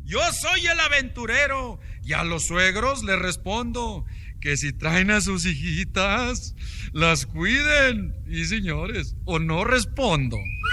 Yo soy el aventurero. Y a los suegros les respondo que si traen a sus hijitas, las cuiden. Y señores, o no respondo.